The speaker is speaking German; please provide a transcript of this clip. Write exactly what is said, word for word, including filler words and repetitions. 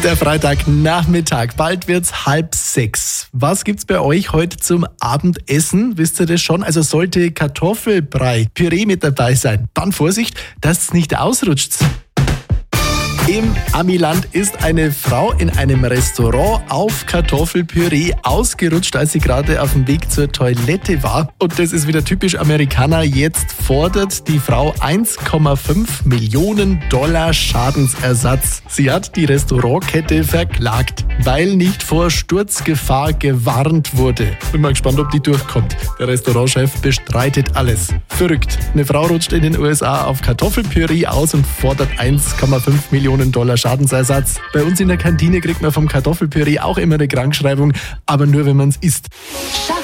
Der Freitagnachmittag, bald wird's halb sechs. Was gibt's bei euch heute zum Abendessen? Wisst ihr das schon? Also sollte Kartoffelbrei, Püree mit dabei sein, dann Vorsicht, dass es nicht ausrutscht. Im Amiland ist eine Frau in einem Restaurant auf Kartoffelpüree ausgerutscht, als sie gerade auf dem Weg zur Toilette war. Und das ist wieder typisch Amerikaner. Jetzt fordert die Frau eins Komma fünf Millionen Dollar Schadensersatz. Sie hat die Restaurantkette verklagt, weil nicht vor Sturzgefahr gewarnt wurde. Bin mal gespannt, ob die durchkommt. Der Restaurantchef bestreitet alles. Verrückt. Eine Frau rutscht in den U S A auf Kartoffelpüree aus und fordert eins Komma fünf Millionen Dollar Schadensersatz. Bei uns in der Kantine kriegt man vom Kartoffelpüree auch immer eine Krankschreibung, aber nur wenn man es isst.